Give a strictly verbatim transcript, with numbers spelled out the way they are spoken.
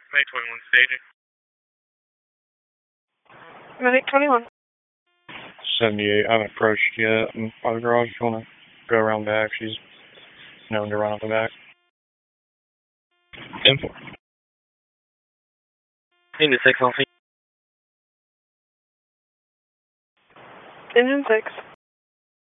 May twenty-one staging. Medic twenty-one. seventy-eight, I haven't approached yet. I'm by the garage. You want to go around back? She's known to run out the back. ten four. Engine six on scene. Engine six.